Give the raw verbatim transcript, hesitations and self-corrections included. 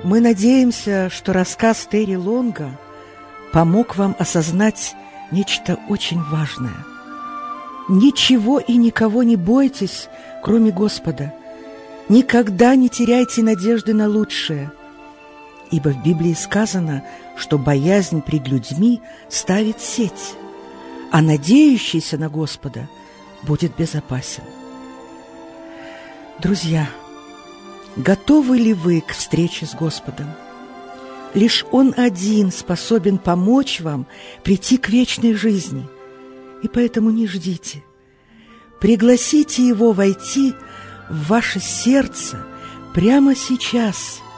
Мы надеемся, что рассказ Терри Лонга помог вам осознать нечто очень важное. Ничего и никого не бойтесь, кроме Господа. Никогда не теряйте надежды на лучшее, ибо в Библии сказано, что боязнь пред людьми ставит сеть, а надеющийся на Господа будет безопасен. Друзья, готовы ли вы к встрече с Господом? Лишь Он один способен помочь вам прийти к вечной жизни, и поэтому не ждите. Пригласите Его войти в ваше сердце прямо сейчас